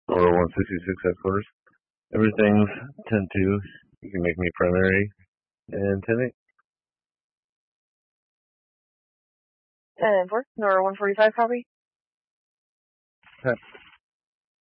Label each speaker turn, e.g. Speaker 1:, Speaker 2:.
Speaker 1: or 166 headquarters. Everything's 10-2. You can make me primary and 10-8.
Speaker 2: 10-4, Nora 145 copy.
Speaker 1: Okay.